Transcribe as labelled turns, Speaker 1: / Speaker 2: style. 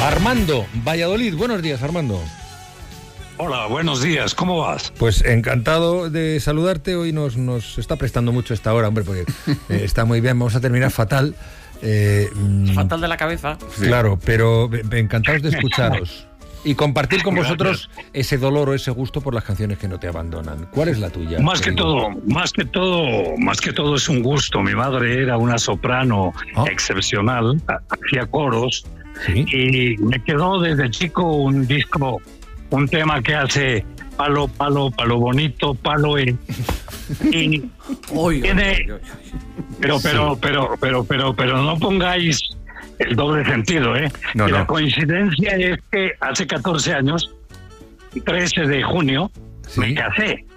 Speaker 1: Armando, Valladolid. Buenos días, Armando.
Speaker 2: Hola, buenos días, ¿cómo vas?
Speaker 1: Pues encantado de saludarte. Hoy nos está prestando mucho esta hora, hombre, porque está muy bien. Vamos a terminar fatal.
Speaker 3: Fatal de la cabeza.
Speaker 1: Claro, pero encantados de escucharos y compartir con vosotros ese dolor o ese gusto por las canciones que no te abandonan. ¿Cuál es la tuya?
Speaker 2: Más que todo es un gusto. Mi madre era una soprano excepcional, hacía coros, ¿sí? Y me quedó desde chico un disco, un tema que hace palo, palo, palo bonito, palo y tiene, pero no pongáis el doble sentido, ¿eh?
Speaker 1: No,
Speaker 2: la
Speaker 1: no.
Speaker 2: coincidencia es que hace 14 años, 13 de junio, ¿sí? Me casé.